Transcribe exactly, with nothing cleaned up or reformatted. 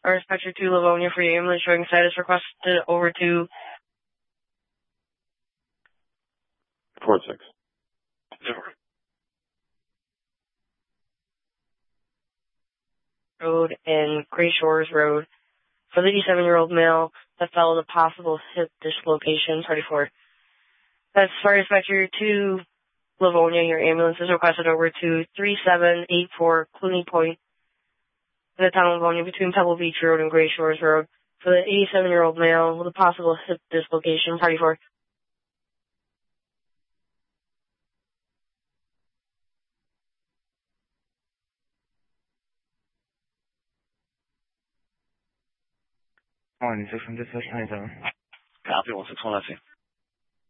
Our dispatcher to Livonia for your ambulance showing status requested over to Port six. Road and Gray Shores Road for the eighty-seven-year-old male that fell with a possible hip dislocation. thirty-four. That's fire dispatcher to Livonia. Your ambulance is requested over to three seven eight four Clooney Point in the town of Livonia between Pebble Beach Road and Gray Shores Road for the eighty-seven-year-old male with a possible hip dislocation. thirty-four. Oh,你six one six nine seven. Copy, one six one, let's see.